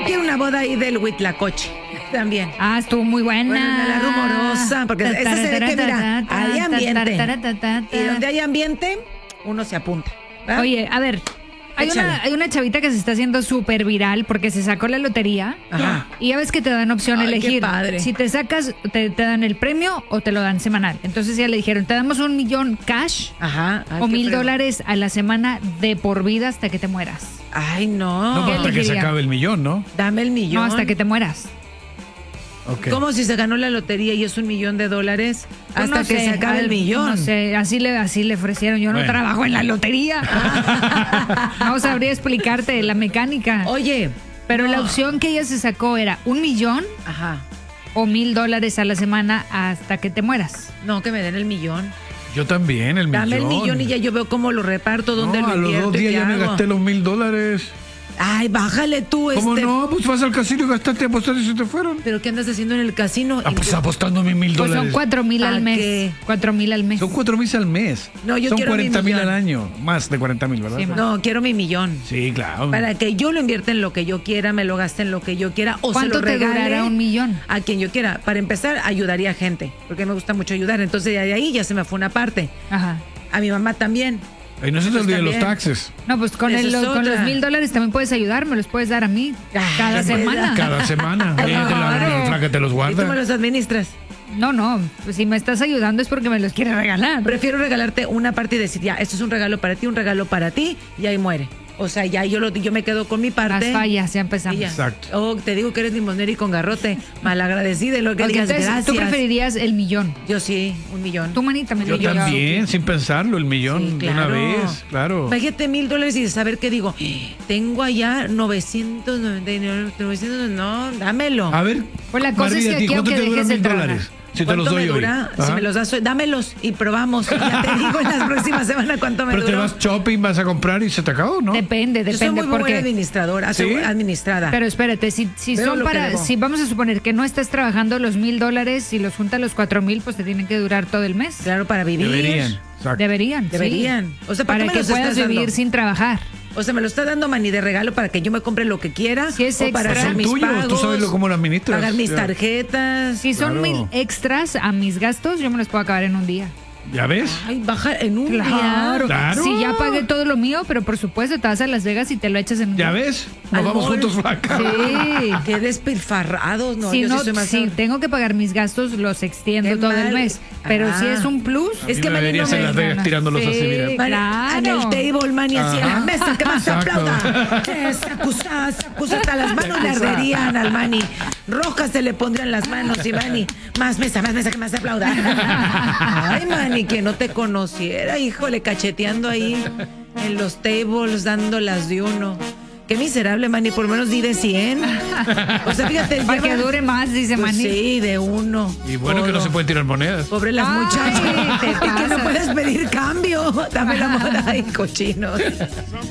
quiero una boda ahí del Huitlacoche. También. Ah, estuvo muy buena. Bueno, la rumorosa, porque esa se ve que, mira, hay ambiente. Y donde hay ambiente, uno se apunta. ¿verdad? Oye, a ver, hay una chavita que se está haciendo súper viral porque se sacó la lotería. Ajá. Y ya ves que te dan opción a Ay, elegir. qué padre. Si te sacas, te dan el premio o te lo dan semanal. Entonces ya le dijeron, te damos 1 millón cash Ajá. Ay, o qué $1,000 a la semana de por vida hasta que te mueras. Ay, No, no. ¿Qué hasta que se elegiría? acabe el millón, ¿no? Dame el millón. No, hasta que te mueras. Ok. ¿Cómo si se ganó la lotería y es $1 millón? Hasta Pues no que sé, se acabe el millón. No sé, así le ofrecieron. Yo no Bueno. trabajo en la lotería. No sabría explicarte la mecánica. Oye. Pero no. la opción que ella se sacó era 1 millón Ajá. o $1,000 a la semana hasta que te mueras. No, que me den el millón. Yo también, el millón. Dame el millón y ya yo veo cómo lo reparto, dónde No, lo a los invierto. 2 días y qué ya me hago. gasté los $1,000. Ay, bájale tú, ¿Cómo no? Pues vas al casino y gastaste, apostaste y se te fueron. ¿Pero qué andas haciendo en el casino? Ah, pues apostando mis $1,000. Pues son 4,000 ¿A al mes. qué? 4,000 al mes. Son 4,000 al mes. No, yo son quiero mi 40,000 millón. al año. Más de 40,000, ¿verdad? Sí, No, quiero mi millón. Sí, claro. Para que yo lo invierta en lo que yo quiera, me lo gaste en lo que yo quiera o se ¿Cuánto lo te regale durará 1 millón? a quien yo quiera. Para empezar, ayudaría a gente, porque me gusta mucho ayudar. Entonces, de ahí ya se me fue una parte. Ajá. A mi mamá también. Y no se te Pues olviden los también. taxes. No, pues con, Esa es con los otra. $1,000 también puedes ayudar, me los puedes dar a mí cada Ay, semana. Cada semana. La flaca te los Y tú me guarda. los administras. No, pues si me estás ayudando es porque me los quieres regalar. Prefiero regalarte una parte y decir, ya, esto es un regalo para ti, un regalo para ti, y ahí muere. O sea, ya yo me quedo con mi Las parte. fallas, ya empezamos. y ya. Exacto. Oh, te digo que eres limonera y con garrote. Malagradecida, lo que Ok, digas, entonces, gracias. tú preferirías el millón. Yo sí, $1 millón. Tu manita me Yo también, sin pensarlo, el millón Sí, de una claro. vez. Claro. Imagínate $1,000 y de saber qué digo. Tengo allá 999, 900, no, dámelo. A ver, Pues la cosa es que María, ¿a ti quiero cuánto que te duran dejes de $1,000? Si te los ¿Cuánto doy me hoy. dura? Si Ajá. me los das hoy, dámelos y probamos. Ya te digo en las próximas semanas cuánto me Pero te dura. vas shopping, vas a comprar y se te acabó, ¿no? Depende, Yo soy muy buena porque... administradora, soy ¿Sí? administrada. Pero espérate, si Veo son lo que para, debo. si vamos a suponer que no estás trabajando los $1,000, si los juntas los 4,000, pues te tienen que durar todo el mes. Claro, para vivir. Deberían. Exacto. Deberían. sí. Deberían. O sea, ¿para para qué me que los puedas estás vivir dando? sin trabajar. O sea, me lo está dando Manny de regalo para que yo me compre lo que quiera. Si es o para extra. hacer Son mis tuyos, pagos, tú sabes cómo lo administras. pagar mis Ya. tarjetas. Si son Claro. 1,000 extras a mis gastos, yo me los puedo acabar en un día. ¿Ya ves? Ay, baja en un día. Claro. Si ya pagué todo lo mío, pero por supuesto te vas a Las Vegas y te lo echas en un ¿Ya día. ves? Nos Al vamos mall. juntos, flaca. Sí. Qué despilfarrados, no, si yo no, sí soy más... si tengo que pagar mis gastos, los extiendo Qué todo el mal. mes. Pero Ah. si es un plus, Es Y que me Manny verías no en me... Las Vegas tirándolos así, mira. Sí, Manny, claro. En el table, Manny, así en la Ajá. mesa, que más se Exacto. aplauda. Que se acusa, hasta las manos le arderían al Manny. Rojas se le pondrían las manos y Manny, más mesa, que más se aplauda. Ay, Manny, que no te conociera, híjole, cacheteando ahí en los tables, dando las de uno. Qué miserable, Manny, por lo menos di de 100. O sea, fíjate, para que lleva- dure más, dice Pues Manny. sí, de uno. Y bueno que no Todo. se pueden tirar monedas. Pobre las Ay, muchachas. te Y que no pasas. puedes pedir cambio. Dame la moda y cochinos.